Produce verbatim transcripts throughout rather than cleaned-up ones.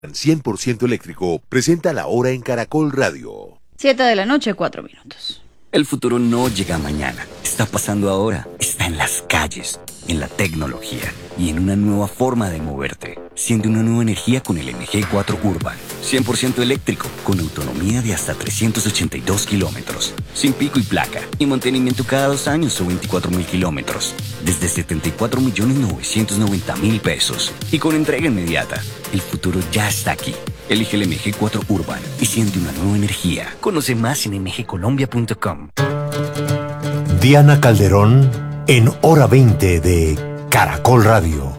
cien por ciento eléctrico presenta la hora en Caracol Radio. Siete de la noche, cuatro minutos. El futuro no llega mañana, está pasando ahora, está en las calles, en la tecnología y en una nueva forma de moverte. Siente una nueva energía con el M G cuatro Urban, cien por ciento eléctrico, con autonomía de hasta trescientos ochenta y dos kilómetros, sin pico y placa, y mantenimiento cada dos años o veinticuatro mil kilómetros, desde setenta y cuatro millones novecientos noventa mil pesos, y con entrega inmediata. El futuro ya está aquí. Elige el M G cuatro Urban y siente una nueva energía. Conoce más en m g colombia punto com. Diana Calderón en Hora veinte de Caracol Radio.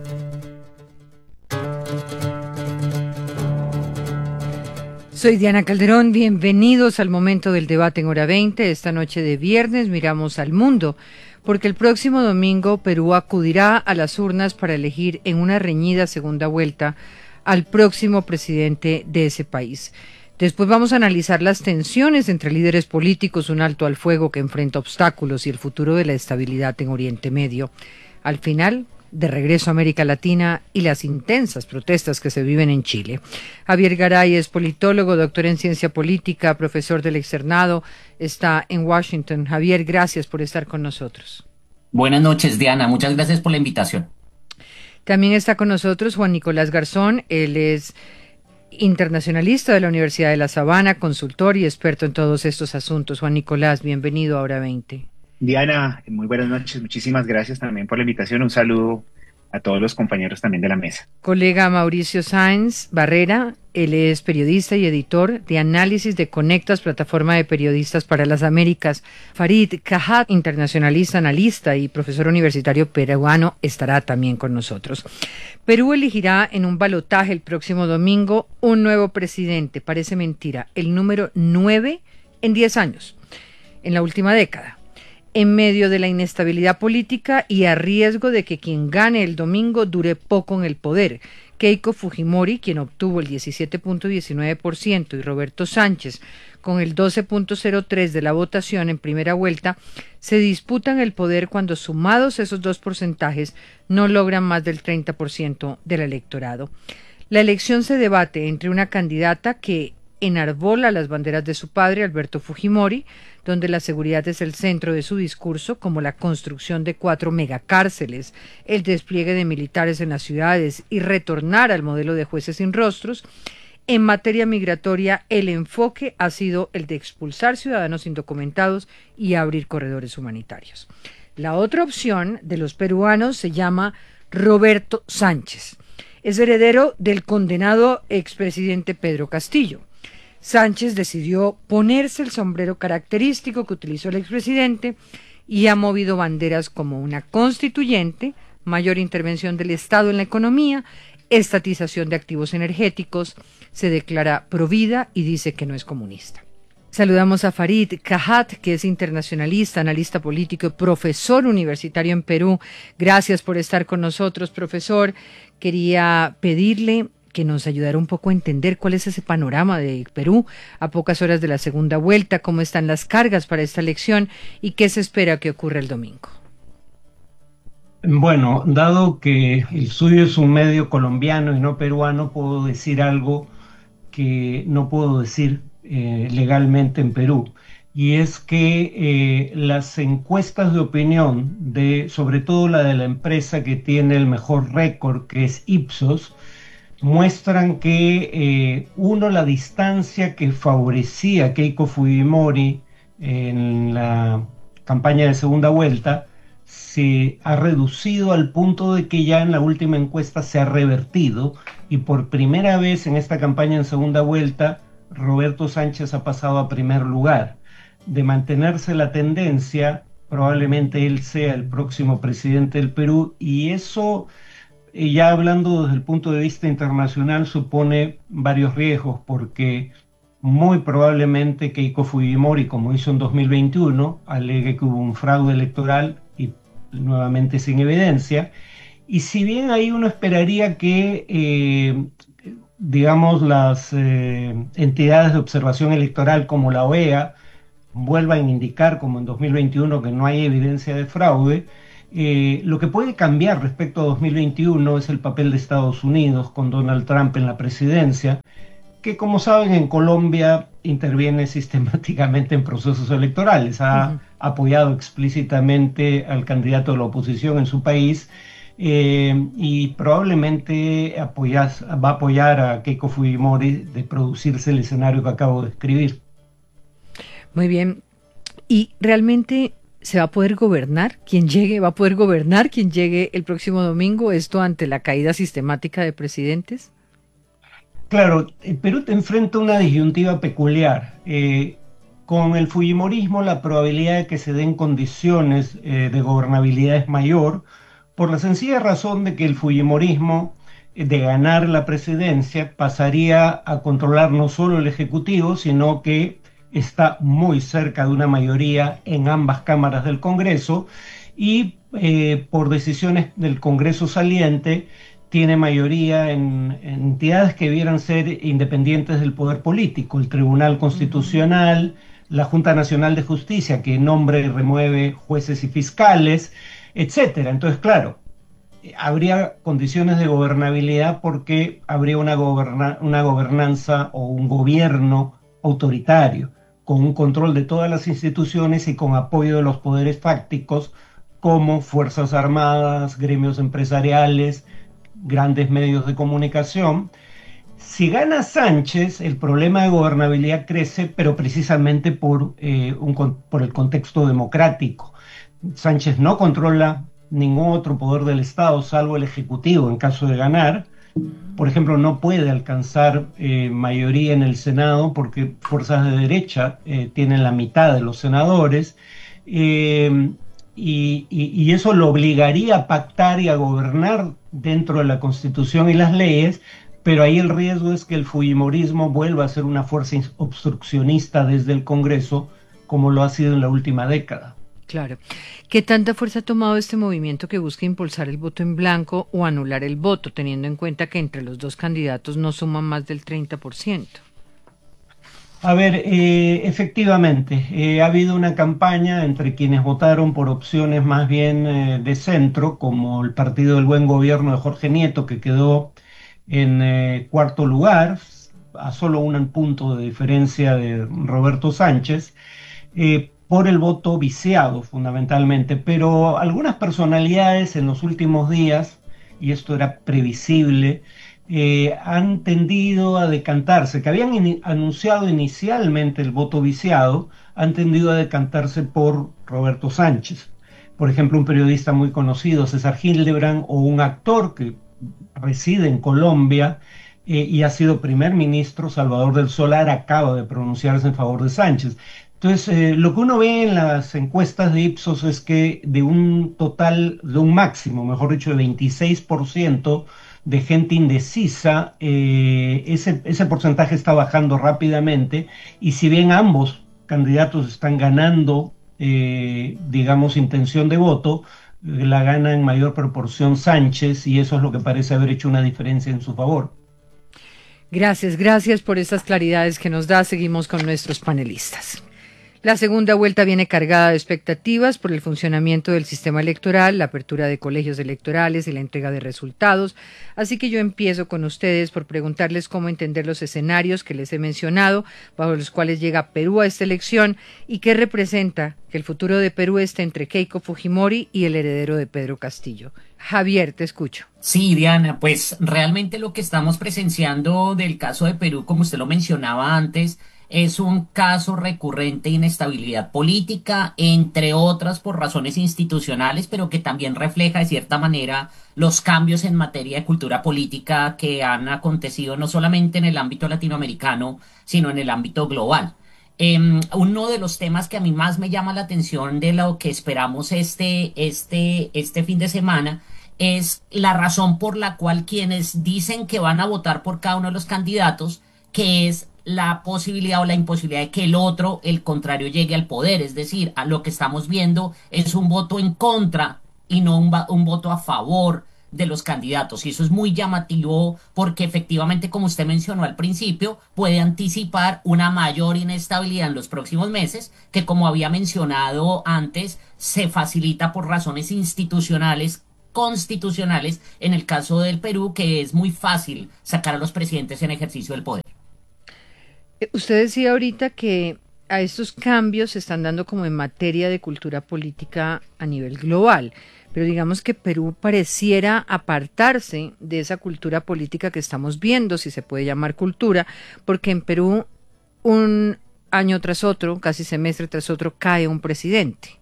Soy Diana Calderón, bienvenidos al momento del debate en Hora veinte. Esta noche de viernes miramos al mundo, porque el próximo domingo Perú acudirá a las urnas para elegir en una reñida segunda vuelta al próximo presidente de ese país. Después vamos a analizar las tensiones entre líderes políticos, un alto al fuego que enfrenta obstáculos y el futuro de la estabilidad en Oriente Medio. Al final, de regreso a América Latina y las intensas protestas que se viven en Chile. Javier Garay es politólogo, doctor en ciencia política, profesor del externado, está en Washington. Javier, gracias por estar con nosotros. Buenas noches, Diana. Muchas gracias por la invitación. También está con nosotros Juan Nicolás Garzón. Él es internacionalista de la Universidad de La Sabana, consultor y experto en todos estos asuntos. Juan Nicolás, bienvenido a Hora veinte. Diana, muy buenas noches. Muchísimas gracias también por la invitación. Un saludo a todos los compañeros también de la mesa. Colega Mauricio Sáenz Barrera, él es periodista y editor de análisis de Conectas, plataforma de periodistas para las Américas. Farid Cajat, internacionalista, analista y profesor universitario peruano, estará también con nosotros. Perú elegirá en un balotaje el próximo domingo un nuevo presidente. Parece mentira, el número nueve en diez años, en la última década. En medio de la inestabilidad política y a riesgo de que quien gane el domingo dure poco en el poder. Keiko Fujimori, quien obtuvo el diecisiete punto diecinueve por ciento, y Roberto Sánchez, con el doce punto cero tres de la votación en primera vuelta, se disputan el poder cuando sumados esos dos porcentajes no logran más del treinta por ciento del electorado. La elección se debate entre una candidata que enarbola las banderas de su padre, Alberto Fujimori, donde la seguridad es el centro de su discurso, como la construcción de cuatro megacárceles, el despliegue de militares en las ciudades y retornar al modelo de jueces sin rostros. En materia migratoria, el enfoque ha sido el de expulsar ciudadanos indocumentados y abrir corredores humanitarios. La otra opción de los peruanos se llama Roberto Sánchez. Es heredero del condenado expresidente Pedro Castillo. Sánchez decidió ponerse el sombrero característico que utilizó el expresidente y ha movido banderas como una constituyente, mayor intervención del Estado en la economía, estatización de activos energéticos, se declara provida y dice que no es comunista. Saludamos a Farid Cajat, que es internacionalista, analista político y profesor universitario en Perú. Gracias por estar con nosotros, profesor. Quería pedirle que nos ayudara un poco a entender cuál es ese panorama de Perú a pocas horas de la segunda vuelta, cómo están las cargas para esta elección y qué se espera que ocurra el domingo. Bueno, dado que el suyo es un medio colombiano y no peruano, puedo decir algo que no puedo decir eh, legalmente en Perú, y es que eh, las encuestas de opinión, de, sobre todo la de la empresa que tiene el mejor récord, que es Ipsos, muestran que, eh, uno, la distancia que favorecía a Keiko Fujimori en la campaña de segunda vuelta se ha reducido al punto de que ya en la última encuesta se ha revertido y por primera vez en esta campaña en segunda vuelta Roberto Sánchez ha pasado a primer lugar. De mantenerse la tendencia, probablemente él sea el próximo presidente del Perú, y eso, ya hablando desde el punto de vista internacional, supone varios riesgos, porque muy probablemente Keiko Fujimori, como hizo en dos mil veintiuno, alegue que hubo un fraude electoral y nuevamente sin evidencia, y si bien ahí uno esperaría que eh, digamos las eh, entidades de observación electoral como la O E A vuelvan a indicar, como en dos mil veintiuno, que no hay evidencia de fraude, Eh, lo que puede cambiar respecto a dos mil veintiuno es el papel de Estados Unidos con Donald Trump en la presidencia, que como saben en Colombia interviene sistemáticamente en procesos electorales, ha uh-huh. apoyado explícitamente al candidato de la oposición en su país eh, y probablemente apoyas, va a apoyar a Keiko Fujimori de producirse el escenario que acabo de describir. Muy bien, y realmente ¿se va a poder gobernar? ¿Quién llegue va a poder gobernar? ¿Quién llegue el próximo domingo? ¿Esto ante la caída sistemática de presidentes? Claro, el Perú te enfrenta una disyuntiva peculiar. Eh, con el fujimorismo la probabilidad de que se den condiciones eh, de gobernabilidad es mayor, por la sencilla razón de que el fujimorismo, eh, de ganar la presidencia, pasaría a controlar no solo el Ejecutivo, sino que está muy cerca de una mayoría en ambas cámaras del Congreso y eh, por decisiones del Congreso saliente tiene mayoría en, en entidades que debieran ser independientes del poder político, el Tribunal Constitucional, la Junta Nacional de Justicia, que nombra y remueve jueces y fiscales, etcétera. Entonces, claro, habría condiciones de gobernabilidad porque habría una, goberna- una gobernanza o un gobierno autoritario, con un control de todas las instituciones y con apoyo de los poderes fácticos como Fuerzas Armadas, gremios empresariales, grandes medios de comunicación. Si gana Sánchez, el problema de gobernabilidad crece, pero precisamente por, eh, un, por el contexto democrático. Sánchez no controla ningún otro poder del Estado, salvo el Ejecutivo en caso de ganar. Por ejemplo, no puede alcanzar eh, mayoría en el Senado porque fuerzas de derecha eh, tienen la mitad de los senadores eh, y, y, y eso lo obligaría a pactar y a gobernar dentro de la Constitución y las leyes, pero ahí el riesgo es que el fujimorismo vuelva a ser una fuerza obstruccionista desde el Congreso, como lo ha sido en la última década. Claro. ¿Qué tanta fuerza ha tomado este movimiento que busca impulsar el voto en blanco o anular el voto, teniendo en cuenta que entre los dos candidatos no suman más del treinta por ciento? A ver, eh, efectivamente, eh, ha habido una campaña entre quienes votaron por opciones más bien eh, de centro, como el Partido del Buen Gobierno de Jorge Nieto, que quedó en eh, cuarto lugar, a solo un punto de diferencia de Roberto Sánchez, eh, por el voto viciado fundamentalmente, pero algunas personalidades en los últimos días, y esto era previsible, eh, han tendido a decantarse, que habían in- anunciado inicialmente el voto viciado, han tendido a decantarse por Roberto Sánchez. Por ejemplo, un periodista muy conocido, César Hildebrand, o un actor que reside en Colombia eh, y ha sido primer ministro, Salvador del Solar, acaba de pronunciarse en favor de Sánchez. Entonces, eh, lo que uno ve en las encuestas de Ipsos es que de un total, de un máximo, mejor dicho, de veintiséis por ciento de gente indecisa, eh, ese, ese porcentaje está bajando rápidamente, y si bien ambos candidatos están ganando, eh, digamos, intención de voto, eh, la gana en mayor proporción Sánchez, y eso es lo que parece haber hecho una diferencia en su favor. Gracias, gracias por estas claridades que nos da. Seguimos con nuestros panelistas. La segunda vuelta viene cargada de expectativas por el funcionamiento del sistema electoral, la apertura de colegios electorales y la entrega de resultados. Así que yo empiezo con ustedes por preguntarles cómo entender los escenarios que les he mencionado, bajo los cuales llega Perú a esta elección, y qué representa que el futuro de Perú esté entre Keiko Fujimori y el heredero de Pedro Castillo. Javier, te escucho. Sí, Diana, pues realmente lo que estamos presenciando del caso de Perú, como usted lo mencionaba antes, es un caso recurrente de inestabilidad política, entre otras por razones institucionales, pero que también refleja de cierta manera los cambios en materia de cultura política que han acontecido no solamente en el ámbito latinoamericano, sino en el ámbito global. Eh, uno de los temas que a mí más me llama la atención de lo que esperamos este, este, este fin de semana es la razón por la cual quienes dicen que van a votar por cada uno de los candidatos, que es la posibilidad o la imposibilidad de que el otro, el contrario, llegue al poder. Es decir, a lo que estamos viendo es un voto en contra y no un, un voto a favor de los candidatos. Y eso es muy llamativo porque efectivamente, como usted mencionó al principio, puede anticipar una mayor inestabilidad en los próximos meses, que como había mencionado antes, se facilita por razones institucionales, constitucionales, en el caso del Perú, que es muy fácil sacar a los presidentes en ejercicio del poder. Eh, Usted decía ahorita que a estos cambios se están dando como en materia de cultura política a nivel global, pero digamos que Perú pareciera apartarse de esa cultura política que estamos viendo, si se puede llamar cultura, porque en Perú un año tras otro, casi semestre tras otro, cae un presidente.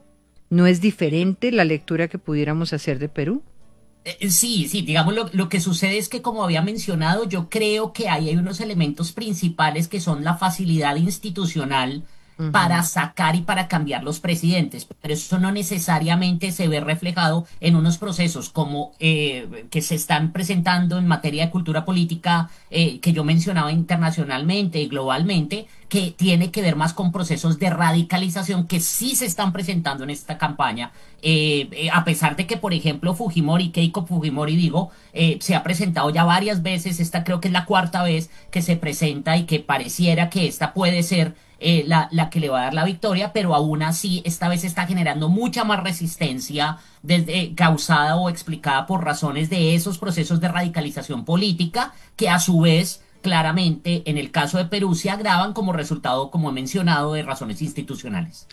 ¿No es diferente la lectura que pudiéramos hacer de Perú? Eh, Sí, sí, digamos lo, lo que sucede es que como había mencionado, yo creo que ahí hay unos elementos principales que son la facilidad institucional para Ujú. sacar y para cambiar los presidentes, pero eso no necesariamente se ve reflejado en unos procesos como eh, que se están presentando en materia de cultura política eh, que yo mencionaba internacionalmente y globalmente, que tiene que ver más con procesos de radicalización que sí se están presentando en esta campaña, eh, eh, a pesar de que, por ejemplo, Fujimori, Keiko Fujimori, digo, eh, se ha presentado ya varias veces, esta creo que es la cuarta vez que se presenta y que pareciera que esta puede ser eh, la, la que le va a dar la victoria, pero aún así esta vez está generando mucha más resistencia desde, causada o explicada por razones de esos procesos de radicalización política que a su vez claramente en el caso de Perú se agravan como resultado, como he mencionado, de razones institucionales.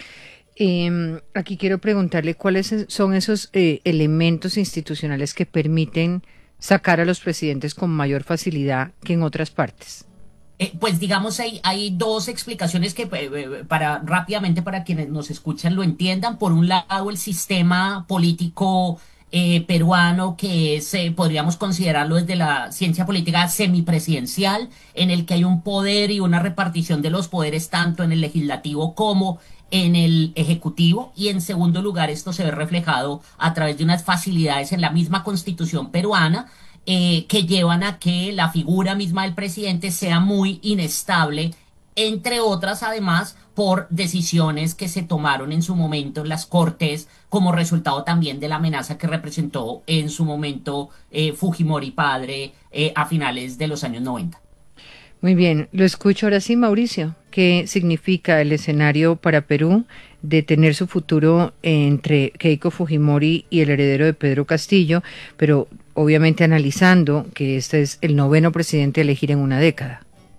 Eh, aquí quiero preguntarle cuáles es- son esos eh, elementos institucionales que permiten sacar a los presidentes con mayor facilidad que en otras partes. Eh, pues digamos, hay, hay dos explicaciones que eh, eh, para rápidamente para quienes nos escuchan lo entiendan. Por un lado, el sistema político eh, peruano, que es, eh, podríamos considerarlo desde la ciencia política semipresidencial, en el que hay un poder y una repartición de los poderes tanto en el legislativo como en el ejecutivo. Y en segundo lugar, esto se ve reflejado a través de unas facilidades en la misma constitución peruana, eh, que llevan a que la figura misma del presidente sea muy inestable, entre otras además por decisiones que se tomaron en su momento en las Cortes como resultado también de la amenaza que representó en su momento eh, Fujimori padre eh, a finales de los años noventa. Muy bien, lo escucho ahora sí, Mauricio. ¿Qué significa el escenario para Perú de tener su futuro entre Keiko Fujimori y el heredero de Pedro Castillo, pero obviamente analizando que este es el noveno presidente a elegir en una década?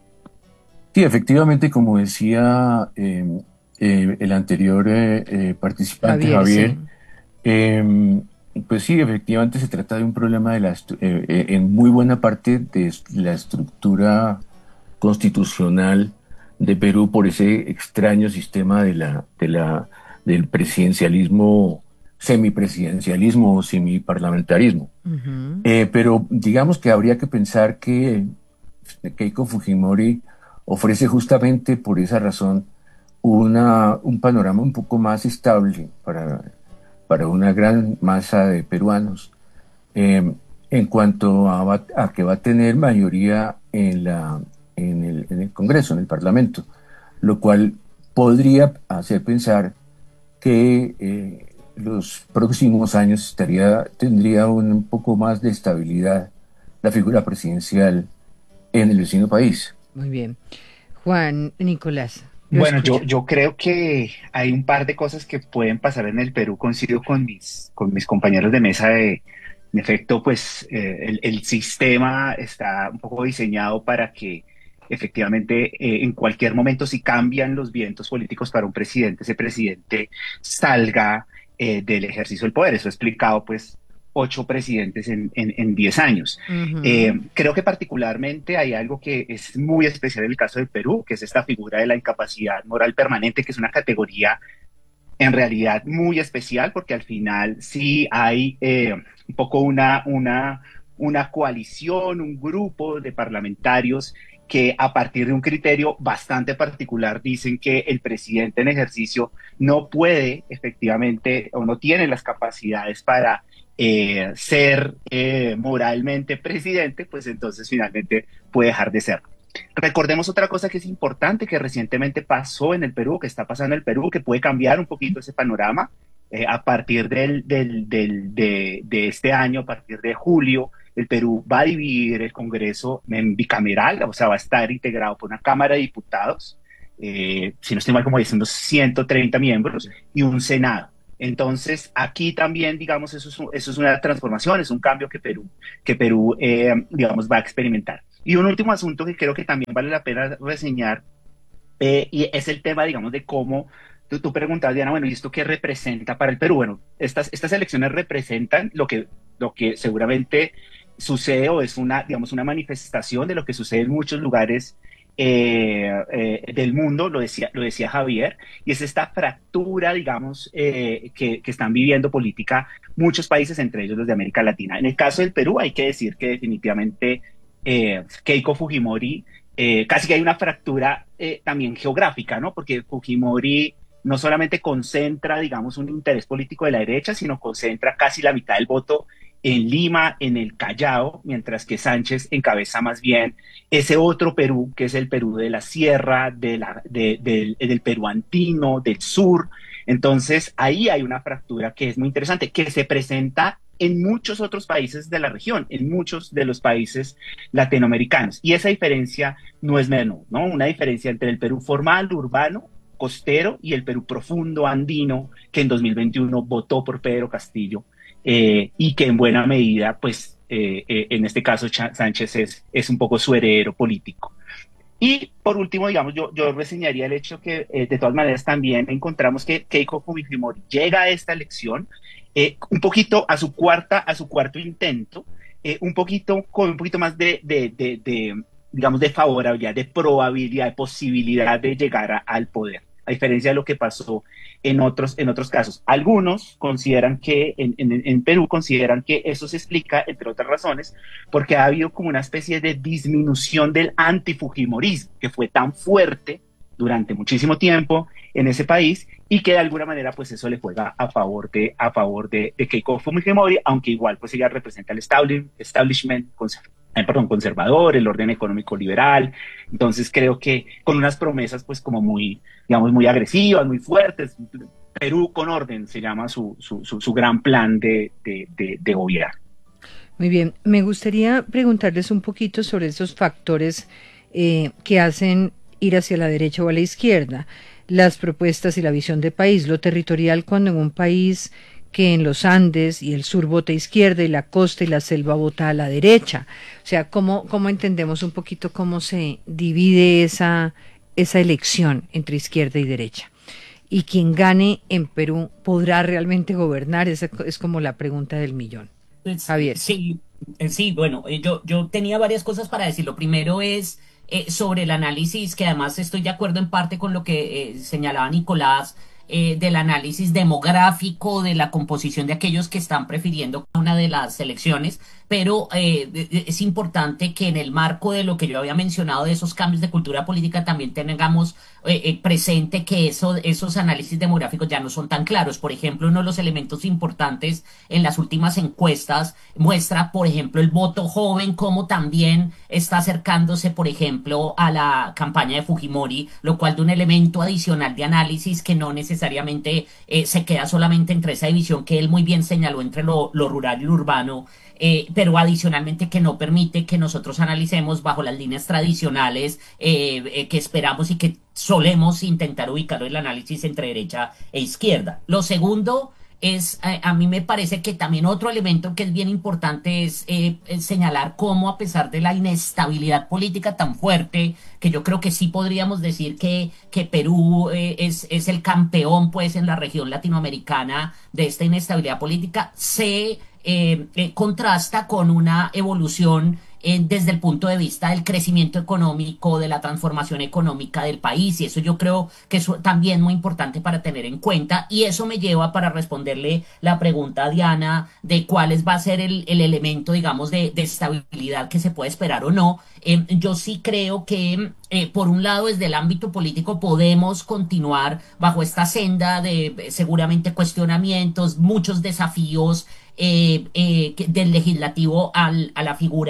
Sí, efectivamente, como decía eh, eh, el anterior eh, eh, participante, Javier, Javier, sí. eh, pues sí, efectivamente se trata de un problema de la, estru- eh, eh, en muy buena parte de est- la estructura constitucional de Perú por ese extraño sistema de la, de la, del presidencialismo, semipresidencialismo o semiparlamentarismo. Ujú. Eh, pero digamos que habría que pensar que Keiko Fujimori ofrece justamente por esa razón una, un panorama un poco más estable para, para una gran masa de peruanos, eh, en cuanto a, va- a que va a tener mayoría en, la, en, el, en el Congreso, en el Parlamento, lo cual podría hacer pensar que eh, los próximos años estaría, tendría un, un poco más de estabilidad la figura presidencial en el vecino país. Muy bien. Juan Nicolás, lo Bueno, yo, escucho. yo creo que hay un par de cosas que pueden pasar en el Perú. Coincido con mis, con mis compañeros de mesa de, en efecto, pues eh, el, el sistema está un poco diseñado para que efectivamente eh, en cualquier momento, si cambian los vientos políticos para un presidente, ese presidente salga eh, del ejercicio del poder. Eso ha explicado pues ocho presidentes en, en, en diez años. Eh, Ujú. creo que particularmente hay algo que es muy especial en el caso del Perú, que es esta figura de la incapacidad moral permanente, que es una categoría en realidad muy especial, porque al final sí hay eh, un poco una, una, una coalición, un grupo de parlamentarios que a partir de un criterio bastante particular dicen que el presidente en ejercicio no puede efectivamente o no tiene las capacidades para eh, ser eh, moralmente presidente, pues entonces finalmente puede dejar de serlo. Recordemos otra cosa que es importante que recientemente pasó en el Perú, que está pasando en el Perú, que puede cambiar un poquito ese panorama, Eh, a partir del, del, del, de, de este año, a partir de julio, el Perú va a dividir el Congreso en bicameral, o sea, va a estar integrado por una Cámara de Diputados, eh, si no estoy mal, como dicen, unos ciento treinta miembros, y un Senado. Entonces, aquí también, digamos, eso es, un- eso es una transformación, es un cambio que Perú, que Perú eh, digamos, va a experimentar. Y un último asunto que creo que también vale la pena reseñar, eh, y es el tema, digamos, de cómo tú, tú preguntabas, Diana, bueno, ¿y esto qué representa para el Perú? Bueno, estas, estas elecciones representan lo que, lo que seguramente sucede o es una, digamos, una manifestación de lo que sucede en muchos lugares eh, eh, del mundo, lo decía, lo decía Javier, y es esta fractura, digamos, eh, que, que están viviendo política muchos países, entre ellos los de América Latina. En el caso del Perú, hay que decir que definitivamente eh, Keiko Fujimori, eh, casi que hay una fractura eh, también geográfica, ¿no? Porque Fujimori no solamente concentra, digamos, un interés político de la derecha, sino concentra casi la mitad del voto en Lima, en el Callao, mientras que Sánchez encabeza más bien ese otro Perú, que es el Perú de la sierra, de la, de, del, del Perú andino, del sur. Entonces, ahí hay una fractura que es muy interesante, que se presenta en muchos otros países de la región, en muchos de los países latinoamericanos. Y esa diferencia no es menor, ¿no? Una diferencia entre el Perú formal, urbano, costero, y el Perú profundo, andino, que en dos mil veintiuno votó por Pedro Castillo, eh, y que en buena medida, pues, eh, eh, en este caso Ch Sánchez es, es un poco su heredero político. Y por último, digamos, yo, yo reseñaría el hecho que eh, de todas maneras también encontramos que Keiko Fujimori llega a esta elección eh, un poquito a su cuarta, a su cuarto intento, eh, un poquito con un poquito más de, de, de, de, digamos, de favorabilidad, de probabilidad, de posibilidad de llegar a, al poder, a diferencia de lo que pasó en otros, en otros casos. Algunos consideran que, en, en, en Perú consideran que eso se explica, entre otras razones, porque ha habido como una especie de disminución del antifujimorismo, que fue tan fuerte durante muchísimo tiempo en ese país y que de alguna manera pues eso le juega a favor de, a favor de, de Keiko Fujimori, aunque igual pues ella representa el establishment, establishment conservador, eh, perdón, conservador, el orden económico liberal. Entonces creo que con unas promesas pues como muy, digamos, muy agresivas, muy fuertes. Perú con orden se llama su, su, su, su gran plan de, de, de, de gobierno. Muy bien, me gustaría preguntarles un poquito sobre esos factores eh, que hacen ir hacia la derecha o a la izquierda, las propuestas y la visión de país, lo territorial, cuando en un país que en los Andes y el sur vota izquierda y la costa y la selva vota a la derecha. O sea, ¿cómo, cómo entendemos un poquito cómo se divide esa, esa elección entre izquierda y derecha? Y quien gane en Perú, ¿podrá realmente gobernar? Esa es como la pregunta del millón. Pues, Javier. sí, eh, sí, bueno, eh, yo, yo tenía varias cosas para decir. Lo primero es eh, sobre el análisis, que además estoy de acuerdo en parte con lo que eh, señalaba Nicolás, eh, del análisis demográfico, de la composición de aquellos que están prefiriendo una de las elecciones, pero eh, de- de- es importante que en el marco de lo que yo había mencionado de esos cambios de cultura política también tengamos eh, eh, presente que eso, esos análisis demográficos ya no son tan claros. Por ejemplo, uno de los elementos importantes en las últimas encuestas muestra, por ejemplo, el voto joven, como también está acercándose, por ejemplo, a la campaña de Fujimori, lo cual de un elemento adicional de análisis que no necesariamente eh, se queda solamente entre esa división que él muy bien señaló entre lo, lo rural y lo urbano, eh, pero adicionalmente que no permite que nosotros analicemos bajo las líneas tradicionales eh, eh, que esperamos y que solemos intentar ubicar el análisis entre derecha e izquierda. Lo segundo es, eh, a mí me parece que también otro elemento que es bien importante es, eh, es señalar cómo, a pesar de la inestabilidad política tan fuerte, que yo creo que sí podríamos decir que, que Perú eh, es, es el campeón pues en la región latinoamericana de esta inestabilidad política, se eh, eh, contrasta con una evolución eh, desde el punto de vista del crecimiento económico, de la transformación económica del país, y eso yo creo que es también muy importante para tener en cuenta, y eso me lleva para responderle la pregunta a Diana de cuál es, va a ser el, el elemento, digamos, de, de estabilidad que se puede esperar o no. Eh, yo sí creo que, eh, por un lado, desde el ámbito político podemos continuar bajo esta senda de eh, seguramente cuestionamientos, muchos desafíos eh, eh, que- del legislativo al, a la figura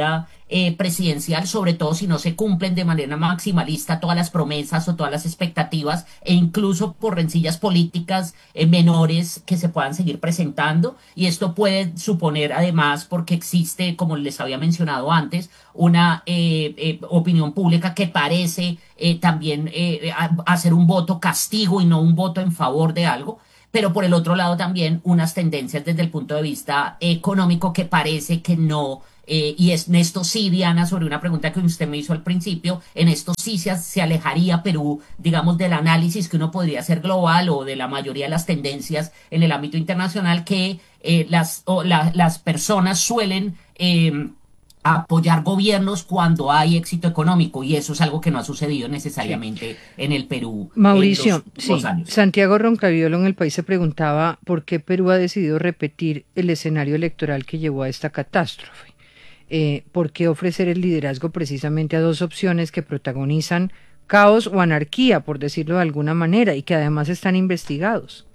eh, presidencial, sobre todo si no se cumplen de manera maximalista todas las promesas o todas las expectativas, e incluso por rencillas políticas eh, menores que se puedan seguir presentando. Y esto puede suponer además, porque existe, como les había mencionado antes, una eh, eh, opinión pública que parece eh, también eh, hacer un voto castigo y no un voto en favor de algo. Pero por el otro lado también unas tendencias desde el punto de vista económico que parece que no, eh, y es, en esto sí, Diana, sobre una pregunta que usted me hizo al principio, en esto sí se, se alejaría Perú, digamos, del análisis que uno podría hacer global o de la mayoría de las tendencias en el ámbito internacional que eh, las, o la, las personas suelen eh, apoyar gobiernos cuando hay éxito económico, y eso es algo que no ha sucedido necesariamente sí. en el Perú. Mauricio, en los últimos sí. años. Santiago Roncaviolo en El País se preguntaba por qué Perú ha decidido repetir el escenario electoral que llevó a esta catástrofe. Eh, ¿Por qué ofrecer el liderazgo precisamente a dos opciones que protagonizan caos o anarquía, por decirlo de alguna manera, y que además están investigados?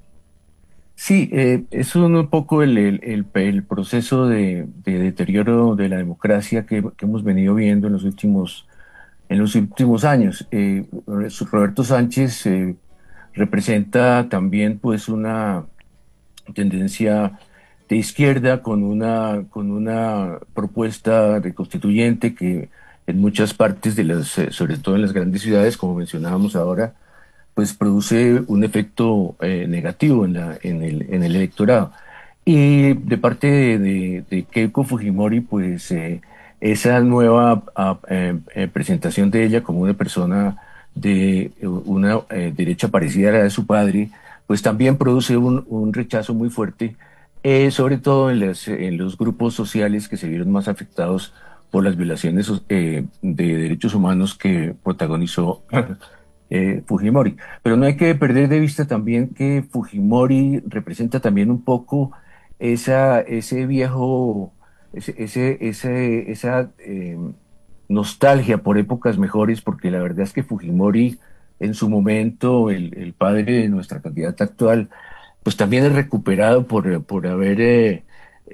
Sí, eh, es un poco el, el, el, el proceso de, de deterioro de la democracia que, que hemos venido viendo en los últimos, en los últimos años. Eh, Roberto Sánchez eh, representa también pues una tendencia de izquierda con una, con una propuesta de constituyente que en muchas partes de las, sobre todo en las grandes ciudades, como mencionábamos ahora, pues produce un efecto eh, negativo en, la, en, el, en el electorado. Y de parte de, de, de Keiko Fujimori, pues eh, esa nueva a, eh, eh, presentación de ella como una persona de una eh, derecha parecida a la de su padre, pues también produce un, un rechazo muy fuerte, eh, sobre todo en, las, en los grupos sociales que se vieron más afectados por las violaciones eh, de derechos humanos que protagonizó Eh, Fujimori. Pero no hay que perder de vista también que Fujimori representa también un poco esa, ese viejo, ese, ese, ese, esa eh, nostalgia por épocas mejores, porque la verdad es que Fujimori en su momento, el, el padre de nuestra candidata actual, pues también es recuperado por, por haber eh,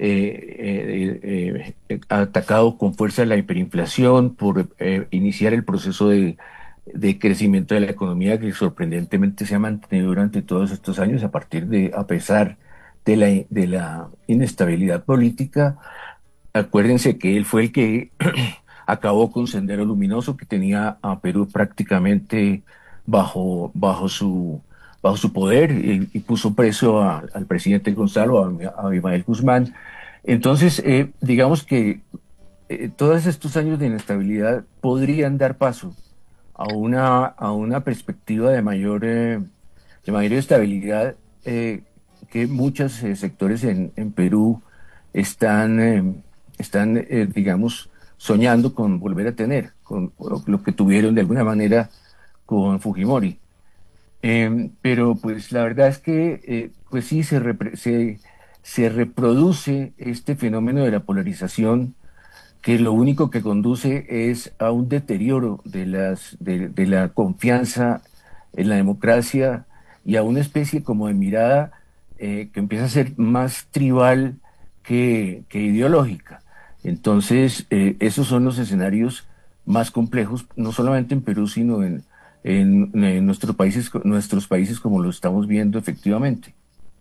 eh, eh, eh, atacado con fuerza la hiperinflación, por eh, iniciar el proceso de de crecimiento de la economía que sorprendentemente se ha mantenido durante todos estos años, a partir de, a pesar de la, de la inestabilidad política. Acuérdense que él fue el que acabó con Sendero Luminoso, que tenía a Perú prácticamente bajo, bajo su, bajo su poder, y, y puso preso a, al presidente Gonzalo, a, a Abimael Guzmán. Entonces, eh, digamos que eh, todos estos años de inestabilidad podrían dar paso a una, a una perspectiva de mayor, eh, de mayor estabilidad eh, que muchos eh, sectores en, en Perú están, eh, están eh, digamos, soñando con volver a tener, con, con lo que tuvieron de alguna manera con Fujimori. Eh, pero pues la verdad es que eh, pues sí se, repre- se, se reproduce este fenómeno de la polarización, que lo único que conduce es a un deterioro de, las, de, de la confianza en la democracia y a una especie como de mirada eh, que empieza a ser más tribal que, que ideológica. Entonces, eh, esos son los escenarios más complejos, no solamente en Perú, sino en, en, en nuestros países, nuestros países como lo estamos viendo efectivamente.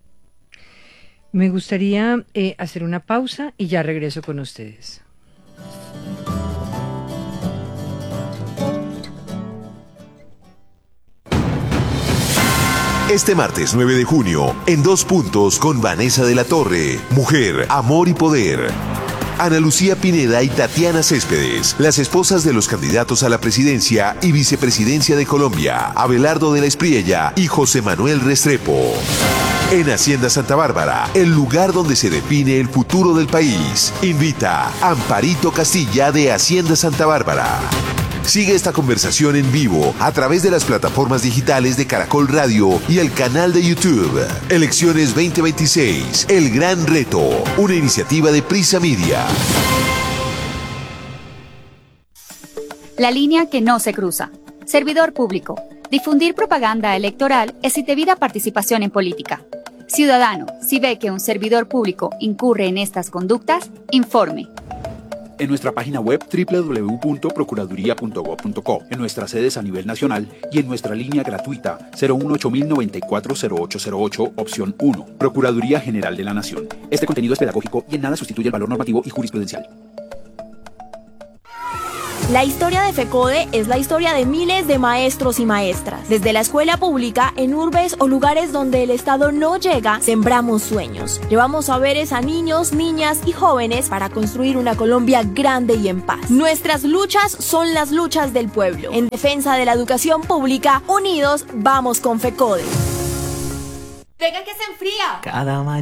Me gustaría eh, hacer una pausa y ya regreso con ustedes. Este martes nueve de junio, en Dos Puntos con Vanessa de la Torre, Mujer, Amor y Poder. Ana Lucía Pineda y Tatiana Céspedes, las esposas de los candidatos a la presidencia y vicepresidencia de Colombia, Abelardo de la Espriella y José Manuel Restrepo. En Hacienda Santa Bárbara, el lugar donde se define el futuro del país. Invita Amparito Castilla de Hacienda Santa Bárbara. Sigue esta conversación en vivo a través de las plataformas digitales de Caracol Radio y el canal de YouTube. Elecciones veinte veintiséis, El Gran Reto, una iniciativa de Prisa Media. La línea que no se cruza. Servidor público. Difundir propaganda electoral es indebida participación en política. Ciudadano, si ve que un servidor público incurre en estas conductas, informe. en nuestra página web doble u doble u doble u punto procuraduría punto gob punto co, en nuestras sedes a nivel nacional y en nuestra línea gratuita cero uno ocho cero nueve cuatro cero ocho cero ocho, opción uno. Procuraduría General de la Nación. Este contenido es pedagógico y en nada sustituye el valor normativo y jurisprudencial. La historia de FECODE es la historia de miles de maestros y maestras. Desde la escuela pública, en urbes o lugares donde el Estado no llega, sembramos sueños. Llevamos saberes a niños, niñas y jóvenes para construir una Colombia grande y en paz. Nuestras luchas son las luchas del pueblo. En defensa de la educación pública, unidos, vamos con FECODE. ¡Venga que se enfría! Cada mañana.